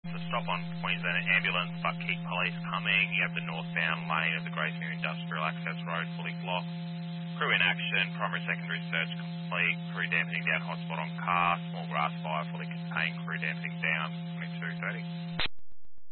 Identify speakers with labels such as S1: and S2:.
S1: The stop on Queensland Ambulance, Buckkeep Police coming. You have the northbound lane of the Gracemere Industrial Access Road fully blocked. Crew in action, primary secondary search complete. Crew dampening down hotspot on car. Small grass